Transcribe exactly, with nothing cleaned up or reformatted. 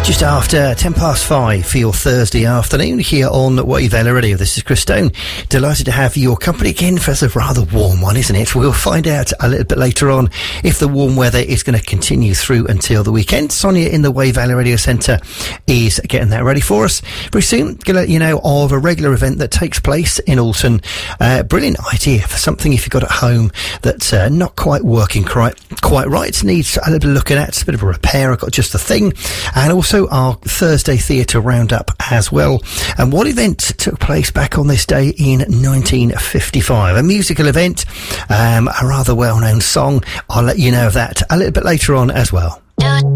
Just after ten past five for your Thursday afternoon here on Wave Vela Radio. This is Chris Stone. Delighted to have your company again for a rather warm one, isn't it? We'll find out a little bit later on if the warm weather is going to continue through until the weekend. Sonia in the Wave Vela Radio Centre is getting that ready for us. Very soon, going to let you know of a regular event that takes place in Alton. Uh, brilliant idea for something if you've got at home that's uh, not quite working quite, quite right. Needs a little bit of looking at. It's a bit of a repair. I've got just the thing. And also our Thursday Theatre Roundup as well. And what event took place back on this day in nineteen fifty-five? A musical event, um, a rather well-known song. I'll let you know of that a little bit later on as well.